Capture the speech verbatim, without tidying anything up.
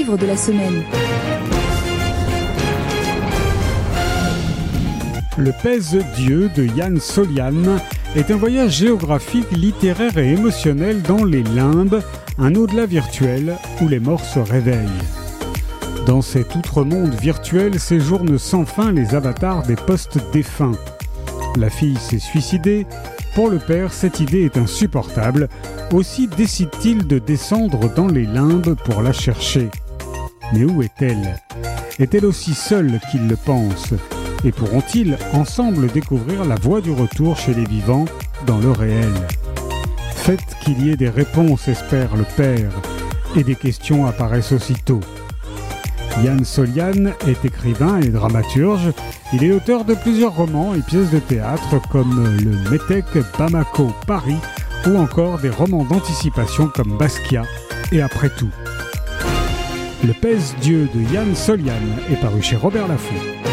livre de la semaine. Le Pèse-Dieu de Yann Solian est un voyage géographique, littéraire et émotionnel dans les limbes, un au-delà virtuel où les morts se réveillent. Dans cet outre-monde virtuel séjournent sans fin les avatars des post-défunts. La fille s'est suicidée. Pour le père, cette idée est insupportable. Aussi décide-t-il de descendre dans les limbes pour la chercher. Mais où est-elle ? Est-elle aussi seule qu'il le pense ? Et pourront-ils ensemble découvrir la voie du retour chez les vivants dans le réel ? Faites qu'il y ait des réponses, espère le père, et des questions apparaissent aussitôt. Yann Solian est écrivain et dramaturge. Il est l'auteur de plusieurs romans et pièces de théâtre comme le Métèque Bamako Paris ou encore des romans d'anticipation comme Basquiat et Après tout. Le Pèse-Dieu de Yann Solian est paru chez Robert Laffont.